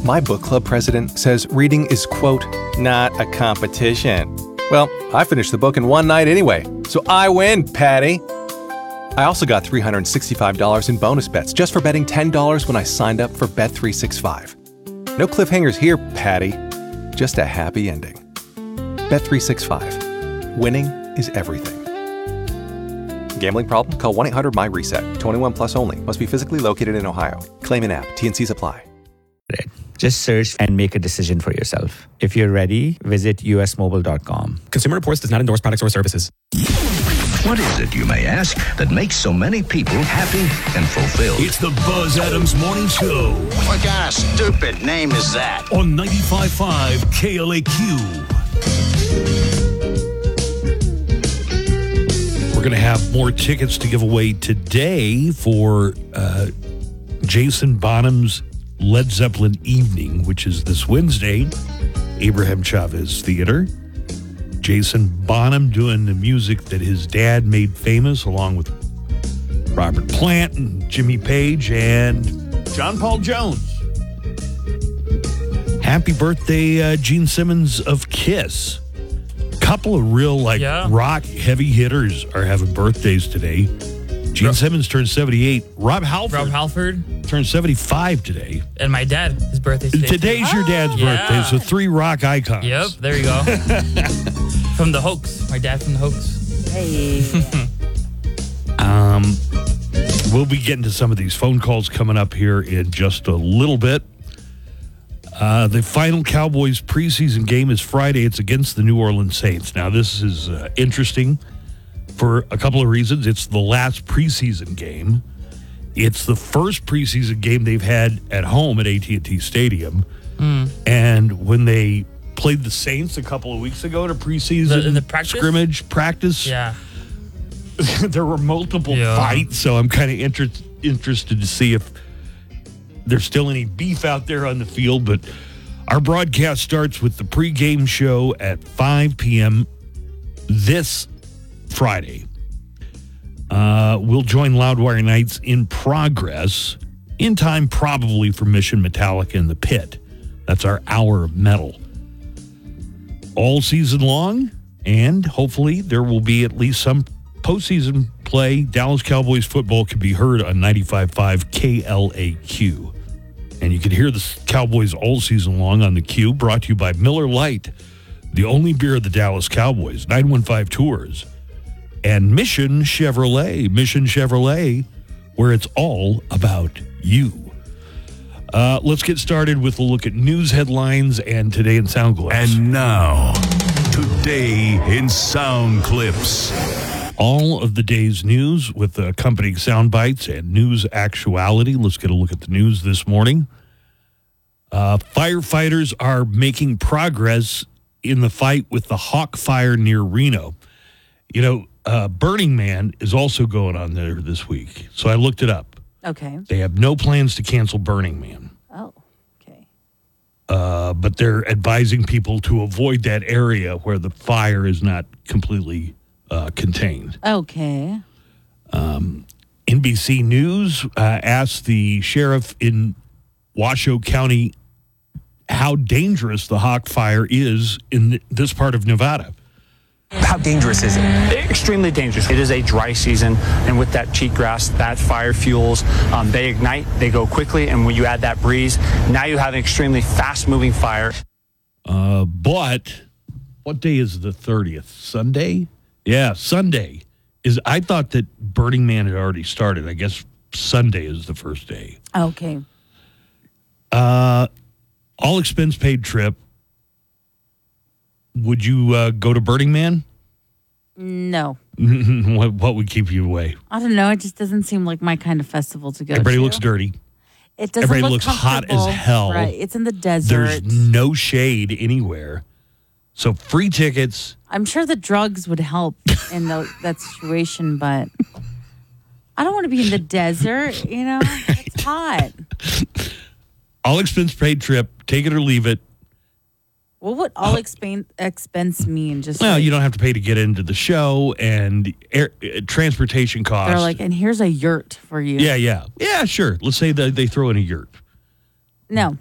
My book club president says reading is, quote, not a competition. Well, I finished the book in one night anyway, so I win, Patty. I also got $365 in bonus bets just for betting $10 when I signed up for Bet365. No cliffhangers here, Patty. Just a happy ending. Bet365. Winning is everything. Gambling problem? Call 1-800-MY-RESET. 21 plus only. Must be physically located in Ohio. Claim in app. T&Cs apply. Just search and make a decision for yourself. If you're ready, visit usmobile.com. Consumer Reports does not endorse products or services. What is it, you may ask, that makes so many people happy and fulfilled? It's the Buzz Adams Morning Show. What kind of stupid name is that? On 95.5 KLAQ. We're going to have more tickets to give away today for Jason Bonham's Led Zeppelin Evening, which is this Wednesday, Abraham Chavez Theater. Jason Bonham doing the music that his dad made famous, along with Robert Plant and Jimmy Page and John Paul Jones. Happy birthday, Gene Simmons of Kiss. Couple of real rock heavy hitters are having birthdays today. Gene Simmons turned 78. Rob Halford turned 75 today. And my dad, his birthday today. Today's your dad's birthday, so 3 rock icons. Yep, there you go. From the Hoax. My dad from the Hoax. Hey. We'll be getting to some of these phone calls coming up here in just a little bit. The final Cowboys preseason game is Friday. It's against the New Orleans Saints. Now, this is interesting for a couple of reasons. It's the last preseason game. It's the first preseason game they've had at home at AT&T Stadium. And when they played the Saints a couple of weeks ago at a preseason scrimmage practice, there were multiple fights. So I'm kind of interested to see if there's still any beef out there on the field. But our broadcast starts with the pregame show at 5 p.m. this Friday. We'll join Loudwire Nights in progress in time probably for Mission Metallica in the Pit. That's our hour of metal. All season long, and hopefully there will be at least some postseason play. Dallas Cowboys football can be heard on 95.5 KLAQ. And you can hear the Cowboys all season long on the Q, brought to you by Miller Lite, the only beer of the Dallas Cowboys, 915 Tours. And Mission Chevrolet, where it's all about you. Let's get started with a look at news headlines and Today in Sound Clips. And now, Today in Sound Clips. All of the day's news with accompanying sound bites and news actuality. Let's get a look at the news this morning. Firefighters are making progress in the fight with the Hawk Fire near Reno. You know, Burning Man is also going on there this week. So I looked it up. Okay. They have no plans to cancel Burning Man. Oh, okay. But they're advising people to avoid that area where the fire is not completely contained. Okay. NBC News asked the sheriff in Washoe County how dangerous the Hawk Fire is in this part of Nevada. How dangerous is it? Extremely dangerous. It is a dry season, and with that cheatgrass, that fire fuels, they ignite, they go quickly, and when you add that breeze, now you have an extremely fast-moving fire. But what day is the 30th? Sunday? Yeah, Sunday. I thought that Burning Man had already started. I guess Sunday is the first day. Okay. All expense paid trip. Would you go to Burning Man? No. What would keep you away? I don't know. It just doesn't seem like my kind of festival to go Everybody to. looks dirty. It doesn't Everybody look looks hot as hell. Right. It's in the desert. There's no shade anywhere. So free tickets. I'm sure the drugs would help in that situation, but I don't want to be in the desert, you know? It's hot. All expense paid trip. Take it or leave it. What would all expense mean? Just well, you don't have to pay to get into the show and transportation costs. They're like, and here's a yurt for you. Yeah, sure. Let's say that they throw in a yurt. No,